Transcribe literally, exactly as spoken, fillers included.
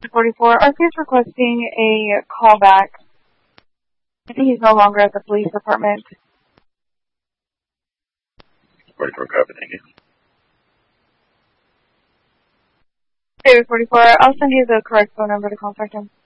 forty-four, R P is requesting a callback. I think he's no longer at the police department. forty-four, copy, thank you. David forty-four, I'll send you the correct phone number to contact him.